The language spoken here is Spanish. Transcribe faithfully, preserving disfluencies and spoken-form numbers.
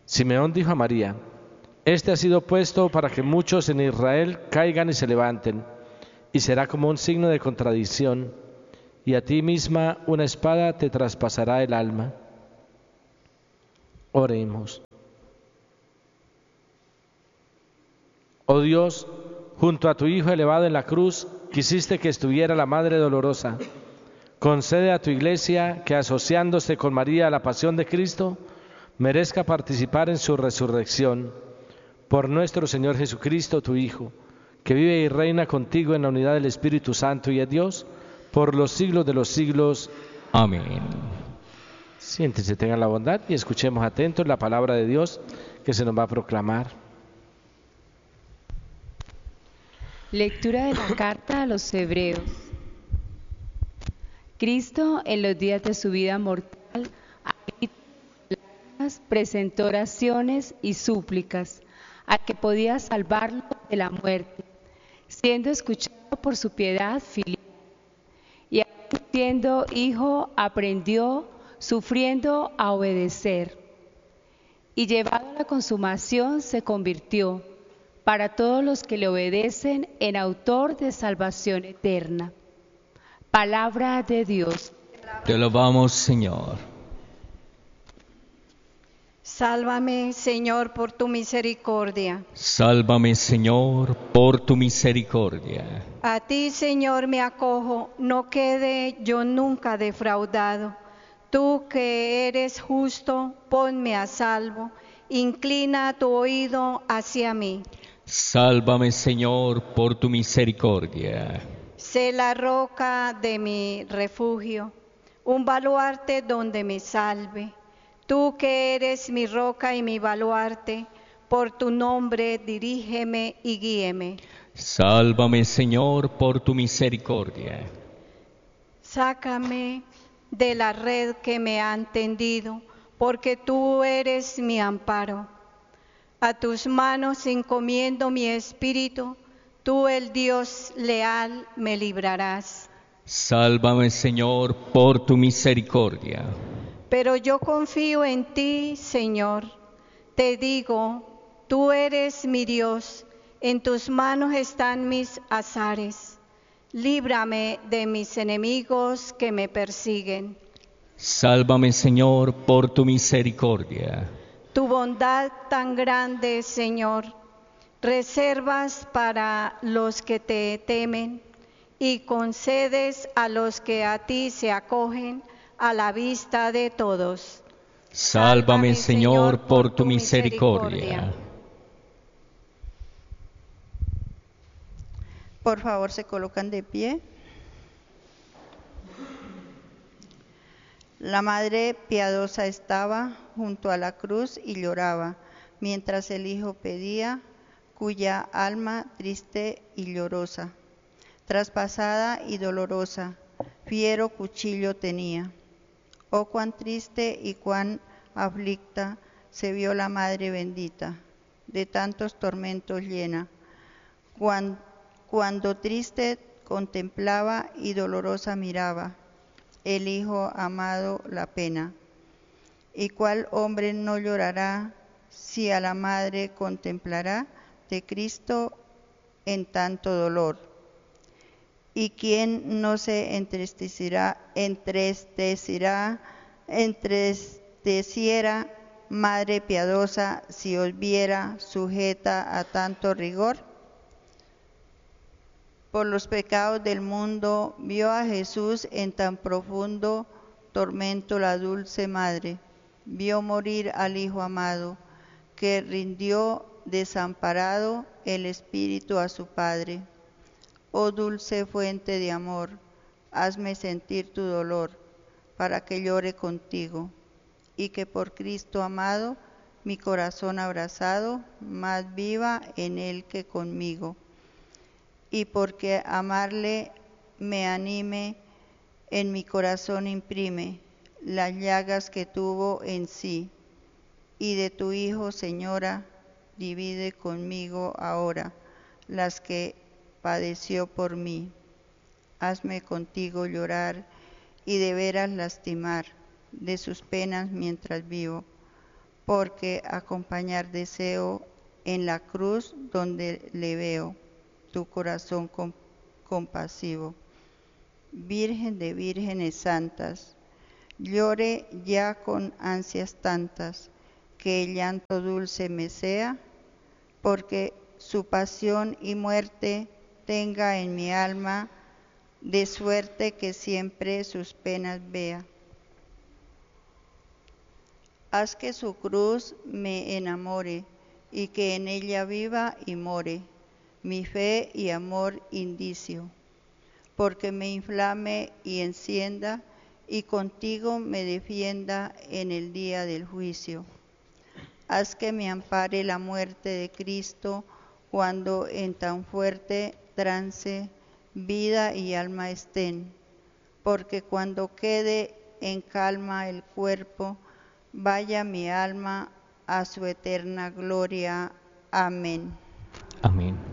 Simeón dijo a María: Este ha sido puesto para que muchos en Israel caigan y se levanten, y será como un signo de contradicción, y a ti misma una espada te traspasará el alma. Oremos. Oh Dios, junto a tu Hijo elevado en la cruz, quisiste que estuviera la Madre Dolorosa. Concede a tu Iglesia que, asociándose con María a la pasión de Cristo, merezca participar en su resurrección. Por nuestro Señor Jesucristo, tu Hijo, que vive y reina contigo en la unidad del Espíritu Santo y es Dios, por los siglos de los siglos. Amén. Siéntense, tengan la bondad y escuchemos atentos la palabra de Dios que se nos va a proclamar. Lectura de la carta a los Hebreos. Cristo, en los días de su vida mortal, a gritos presentó oraciones y súplicas a que podía salvarlo de la muerte, siendo escuchado por su piedad filial. Y siendo hijo, aprendió, sufriendo, a obedecer. Y llevado a la consumación, se convirtió, para todos los que le obedecen, en autor de salvación eterna. Palabra de Dios. Te alabamos, Señor. Sálvame, Señor, por tu misericordia. Sálvame, Señor, por tu misericordia. A ti, Señor, me acojo, no quede yo nunca defraudado. Tú que eres justo, ponme a salvo, inclina tu oído hacia mí. Sálvame, Señor, por tu misericordia. Sé la roca de mi refugio, un baluarte donde me salve. Tú que eres mi roca y mi baluarte, por tu nombre dirígeme y guíeme. Sálvame, Señor, por tu misericordia. Sácame de la red que me han tendido, porque tú eres mi amparo. A tus manos encomiendo mi espíritu, tú, el Dios leal, me librarás. Sálvame, Señor, por tu misericordia. Pero yo confío en ti, Señor. Te digo, tú eres mi Dios, en tus manos están mis azares. Líbrame de mis enemigos que me persiguen. Sálvame, Señor, por tu misericordia. Tu bondad tan grande, Señor, reservas para los que te temen y concedes a los que a ti se acogen a la vista de todos. Sálvame, Señor, por tu misericordia. Por favor, se colocan de pie. La madre piadosa estaba junto a la cruz y lloraba, mientras el hijo pedía, cuya alma triste y llorosa, traspasada y dolorosa, fiero cuchillo tenía. Oh, cuán triste y cuán aflicta se vio la madre bendita, de tantos tormentos llena, cuando, cuando triste contemplaba y dolorosa miraba el Hijo amado la pena. ¿Y cuál hombre no llorará si a la madre contemplará de Cristo en tanto dolor? ¿Y quién no se entristecerá, entristecerá, entristeciera, madre piadosa, si os viera sujeta a tanto rigor? Por los pecados del mundo vio a Jesús en tan profundo tormento la dulce madre. Vio morir al Hijo amado, que rindió desamparado el espíritu a su Padre. Oh dulce fuente de amor, hazme sentir tu dolor, para que llore contigo, y que por Cristo amado, mi corazón abrazado, más viva en él que conmigo. Y porque amarle me anime, en mi corazón imprime las llagas que tuvo en sí, y de tu Hijo, Señora, divide conmigo ahora las que padeció por mí. Hazme contigo llorar y de veras lastimar de sus penas mientras vivo, porque acompañar deseo en la cruz donde le veo tu corazón com- compasivo. Virgen de vírgenes santas, llore ya con ansias tantas, que el llanto dulce me sea, porque su pasión y muerte tenga en mi alma, de suerte que siempre sus penas vea. Haz que su cruz me enamore, y que en ella viva y more mi fe y amor indicio, porque me inflame y encienda, y contigo me defienda en el día del juicio. Haz que me ampare la muerte de Cristo, cuando en tan fuerte trance vida y alma estén, porque cuando quede en calma el cuerpo, vaya mi alma a su eterna gloria. Amén. Amén.